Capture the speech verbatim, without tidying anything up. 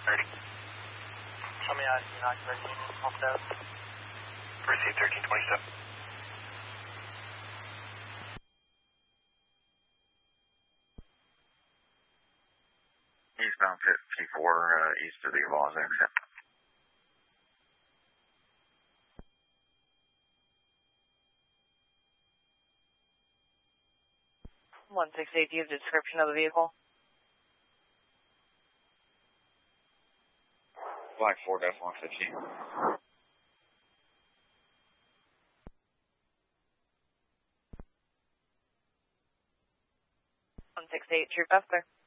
thirty. Show me out, you know, Union, Homestead. Received thirteen twenty-seven. Eastbound fifty-four, uh, east of the Laws exit. one six eight, do you have a description of the vehicle? Black Ford F one fifty. one six eight, Troop F there.